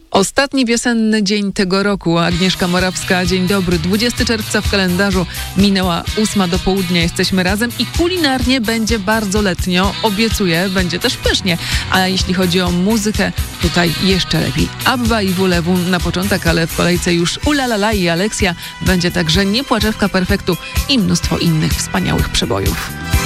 Ostatni wiosenny dzień tego roku. Agnieszka Morawska, dzień dobry. 20 czerwca w kalendarzu, minęła 8 do południa, jesteśmy razem i kulinarnie będzie bardzo letnio, obiecuję, będzie też pysznie. A jeśli chodzi o muzykę, tutaj jeszcze lepiej. Abba i WLW na początek, ale w kolejce już Ulalala i Alexia. Będzie także Niepłaczewka Perfektu i mnóstwo innych wspaniałych przebojów.